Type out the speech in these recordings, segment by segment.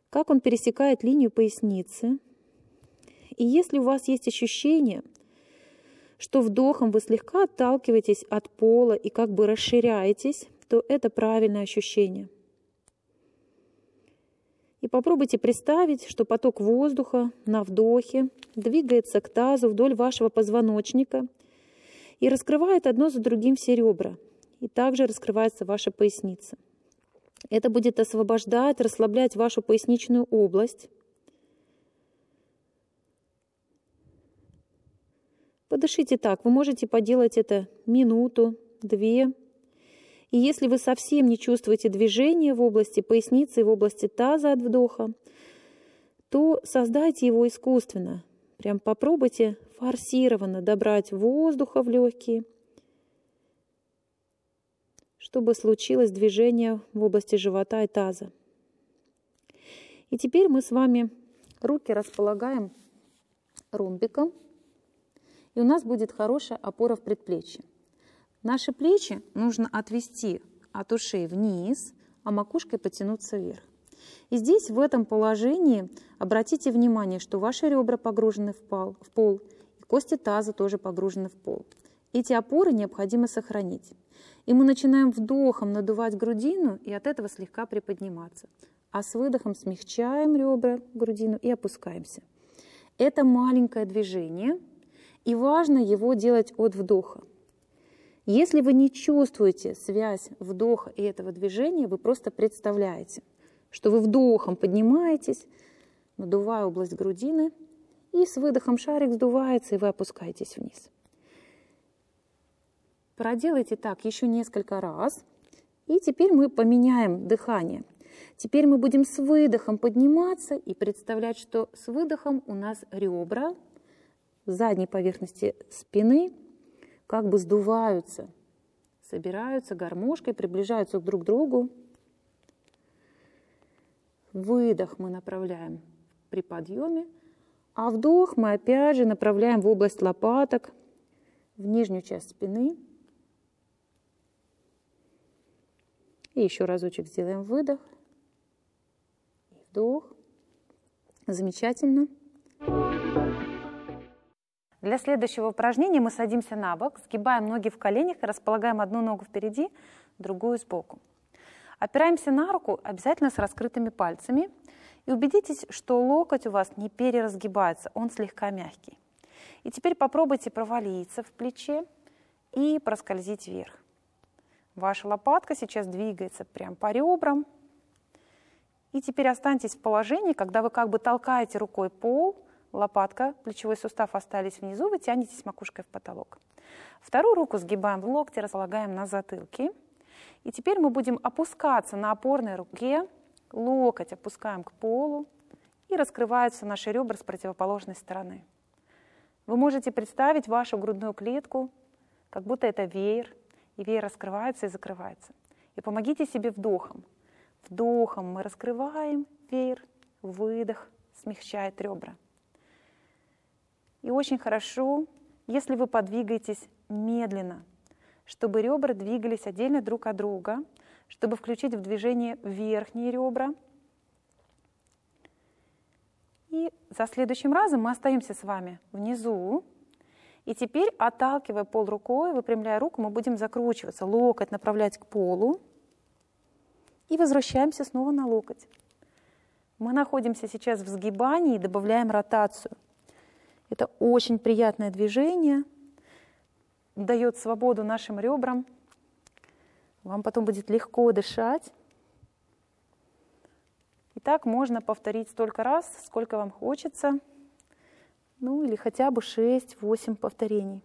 как он пересекает линию поясницы. И если у вас есть ощущение, что вдохом вы слегка отталкиваетесь от пола и как бы расширяетесь, то это правильное ощущение. И попробуйте представить, что поток воздуха на вдохе двигается к тазу вдоль вашего позвоночника и раскрывает одно за другим все ребра. И также раскрывается ваша поясница. Это будет освобождать, расслаблять вашу поясничную область. Подышите так. Вы можете поделать это минуту, 2. И если вы совсем не чувствуете движения в области поясницы и в области таза от вдоха, то создайте его искусственно. Прям попробуйте форсированно добрать воздуха в легкие, чтобы случилось движение в области живота и таза. И теперь мы с вами руки располагаем ромбиком, и у нас будет хорошая опора в предплечье. Наши плечи нужно отвести от ушей вниз, а макушкой потянуться вверх. И здесь, в этом положении, обратите внимание, что ваши ребра погружены в пол, и кости таза тоже погружены в пол. Эти опоры необходимо сохранить. И мы начинаем вдохом надувать грудину и от этого слегка приподниматься. А с выдохом смягчаем ребра, грудину и опускаемся. Это маленькое движение, и важно его делать от вдоха. Если вы не чувствуете связь вдоха и этого движения, вы просто представляете, что вы вдохом поднимаетесь, надувая область грудины, и с выдохом шарик сдувается, и вы опускаетесь вниз. Проделайте так еще несколько раз. И теперь мы поменяем дыхание. Теперь мы будем с выдохом подниматься и представлять, что с выдохом у нас ребра задней поверхности спины как бы сдуваются, собираются гармошкой, приближаются друг к другу. Выдох мы направляем при подъеме, а вдох мы опять же направляем в область лопаток, в нижнюю часть спины. И еще разочек сделаем выдох и вдох. Замечательно. Для следующего упражнения мы садимся на бок, сгибаем ноги в коленях и располагаем одну ногу впереди, другую сбоку. Опираемся на руку обязательно с раскрытыми пальцами и убедитесь, что локоть у вас не переразгибается, он слегка мягкий. И теперь попробуйте провалиться в плече и проскользить вверх. Ваша лопатка сейчас двигается прямо по ребрам. И теперь останьтесь в положении, когда вы как бы толкаете рукой пол, лопатка, плечевой сустав остались внизу, вы тянетесь макушкой в потолок. Вторую руку сгибаем в локте, располагаем на затылке. И теперь мы будем опускаться на опорной руке, локоть опускаем к полу, и раскрываются наши ребра с противоположной стороны. Вы можете представить вашу грудную клетку, как будто это веер, и веер раскрывается и закрывается. И помогите себе вдохом. Вдохом мы раскрываем веер, выдох смягчает ребра. И очень хорошо, если вы подвигаетесь медленно, чтобы ребра двигались отдельно друг от друга, чтобы включить в движение верхние ребра. И за следующим разом мы остаемся с вами внизу. И теперь, отталкивая пол рукой, выпрямляя руку, мы будем закручиваться, локоть направлять к полу. И возвращаемся снова на локоть. Мы находимся сейчас в сгибании и добавляем ротацию. Это очень приятное движение, дает свободу нашим ребрам. Вам потом будет легко дышать. И так можно повторить столько раз, сколько вам хочется. Ну или хотя бы 6-8 повторений.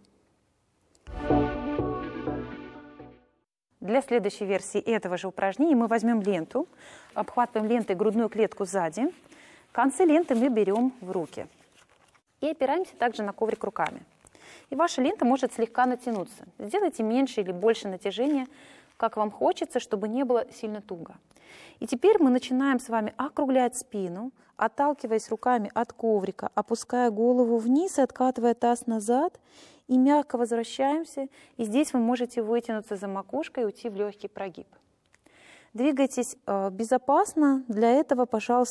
Для следующей версии этого же упражнения мы возьмем ленту, обхватываем лентой грудную клетку сзади. Концы ленты мы берем в руки. И опираемся также на коврик руками. И ваша лента может слегка натянуться. Сделайте меньше или больше натяжения, как вам хочется, чтобы не было сильно туго. И теперь мы начинаем с вами округлять спину, отталкиваясь руками от коврика, опуская голову вниз и откатывая таз назад. И мягко возвращаемся. И здесь вы можете вытянуться за макушкой и уйти в легкий прогиб. Двигайтесь безопасно. Для этого, пожалуйста,